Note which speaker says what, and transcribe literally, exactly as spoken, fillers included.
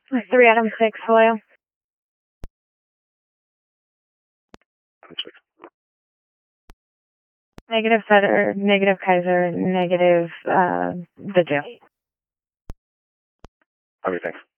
Speaker 1: Three Adam six, hello. Negative Fetter, negative Kaiser, negative uh, Vigil.
Speaker 2: Okay, thanks.